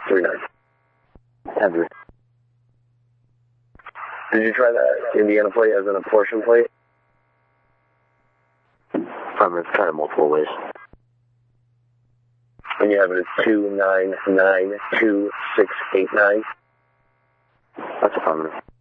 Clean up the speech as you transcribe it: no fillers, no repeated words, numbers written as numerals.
39. Heavy. Did you try the Indiana plate as an apportion plate? I'm going to try it multiple ways. And you have it as 2992689. That's affirmative.